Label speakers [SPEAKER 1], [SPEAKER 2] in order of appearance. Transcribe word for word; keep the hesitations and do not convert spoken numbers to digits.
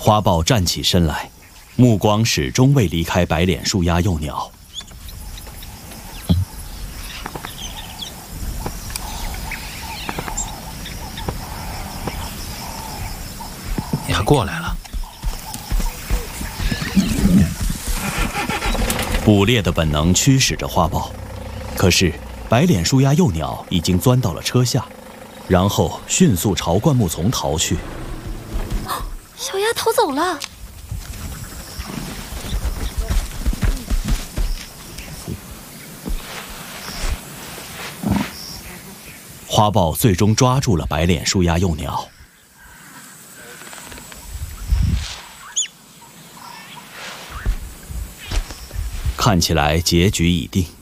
[SPEAKER 1] 花豹站起身来，目光始终未离开白脸树鸦幼鸟。
[SPEAKER 2] 你还过来了。
[SPEAKER 1] 捕猎的本能驱使着花豹，可是白脸树鸦幼鸟已经钻到了车下，然后迅速朝灌木丛逃去。
[SPEAKER 3] 小鸭逃走了。
[SPEAKER 1] 花豹最终抓住了白脸树鸦幼鸟。看起来结局已定。